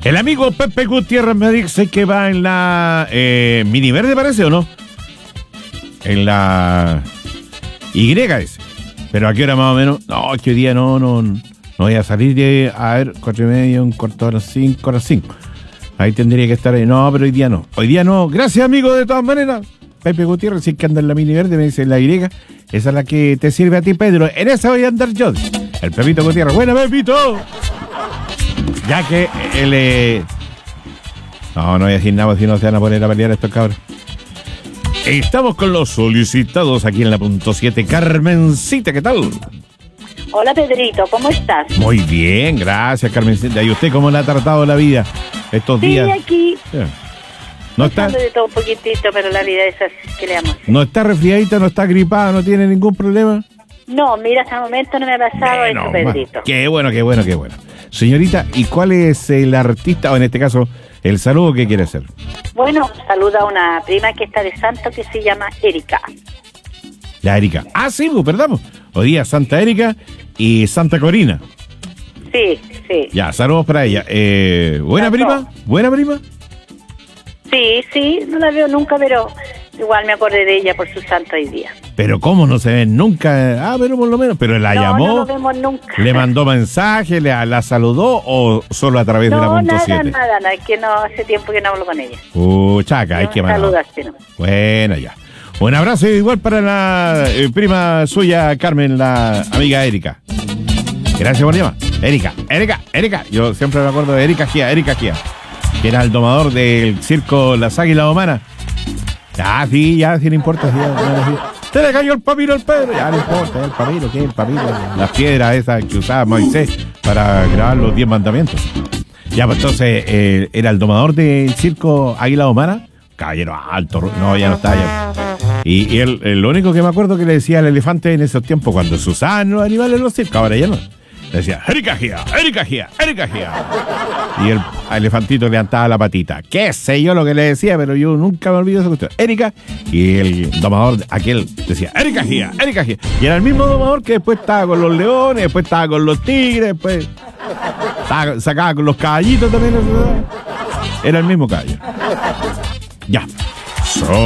El amigo Pepe Gutiérrez me dice que va en la Mini Verde, parece, ¿o no? En la Y ese. Pero ¿a qué hora más o menos? No, es que hoy día no voy a salir de, a ver, 4:30, un cuarto de hora, 5. Ahí tendría que estar ahí. No, pero hoy día no. Hoy día no. Gracias, amigo, de todas maneras. Pepe Gutiérrez, si es que anda en la Mini Verde, me dice la Y. Esa es la que te sirve a ti, Pedro. En esa voy a andar yo. El Pepito Gutiérrez. ¡Buena, Pepito! Ya que él... No voy a decir nada, si no se van a poner a pelear estos cabros. Estamos con los solicitados aquí en la punto 7. Carmencita, ¿qué tal? Hola, Pedrito, ¿cómo estás? Muy bien, gracias, Carmencita. ¿Y usted cómo le ha tratado la vida estos días? Sí, aquí. Sí. ¿No está? De todo un poquitito, pero la vida es así, ¿qué le vamos a hacer? ¿No está resfriadita, no está gripada, no tiene ningún problema? No, mira, hasta el momento no me ha pasado eso, Pedrito. Qué bueno. Señorita, ¿y cuál es el artista, o en este caso, el saludo que quiere hacer? Bueno, saluda a una prima que está de santo que se llama Erika. La Erika. Ah, sí, pues, perdón. Hoy día Santa Erika y Santa Corina. Sí. Ya, saludos para ella. ¿Buena prima? Sí, no la veo nunca, pero igual me acordé de ella por su santo hoy día. Pero ¿cómo no se ven nunca? Pero por lo menos. Pero la llamó. No lo vemos nunca. ¿Le mandó mensaje? ¿La saludó o solo a través de la punto 7? Nada, es que no, hace tiempo que no hablo con ella. Chaca, hay que mandar. Saludaste, ¿no? Bueno, ya. Un abrazo igual para la prima suya, Carmen, la amiga Erika. Gracias por llamar. Erika. Yo siempre me acuerdo de Erika Gia, que era el domador del circo Las Águilas Humanas. Sí, no importa. Se le cayó el papiro al Pedro. Ya no importa, el papiro, ¿qué es el papiro? Las piedras esas que usaba Moisés para grabar los 10 mandamientos. Ya, pues entonces, era el domador del circo Águilas Humanas. Caballero alto, no, ya no está ya. Y él, lo único que me acuerdo que le decía al elefante en esos tiempos, cuando se usaban los animales en los circos, ahora ya no. Le decía, Erika Gia. Y el elefantito levantaba la patita. Qué sé yo lo que le decía, pero yo nunca me olvido esa cuestión. Erika. Y el domador, aquel, decía, Erika Gia. Y era el mismo domador que después estaba con los leones, después estaba con los tigres, después sacaba con los caballitos también. Era el mismo caballo. Ya.